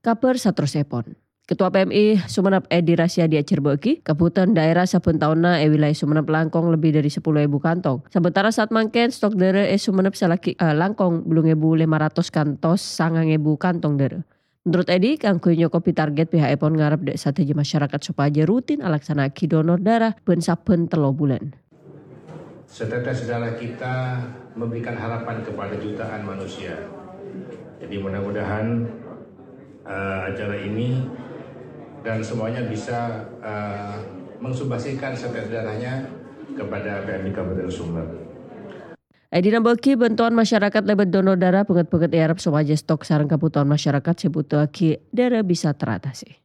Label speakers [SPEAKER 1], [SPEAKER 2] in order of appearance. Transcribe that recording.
[SPEAKER 1] Kaper satrusipun. Ketua PMI Sumenep Edi Rasyadi Cirebeki, kebutuhan daerah saben taunna wilayah Sumenep langkong lebih dari 10.000 kantong. Sementara saat mangken stok dere Sumenep salaki langkong 8.500 kantos 9.000 kantong dere. Menurut Edi, kanggo nyokopi target pihak pon ngarep dek strategi masyarakat supaya rutin alaksanaki donor darah ben saben 3 bulan.
[SPEAKER 2] Setetes darah kita memberikan harapan kepada jutaan manusia. Jadi mudah-mudahan acara ini dan semuanya bisa mensumbasikan setetes darahnya kepada PMI Kabupaten Sumenep.
[SPEAKER 1] Edi nambahki bantuan masyarakat lewat donor darah penget-penget Arab supaya stok sareng kebutuhan masyarakat sebutuhake darah bisa teratasi.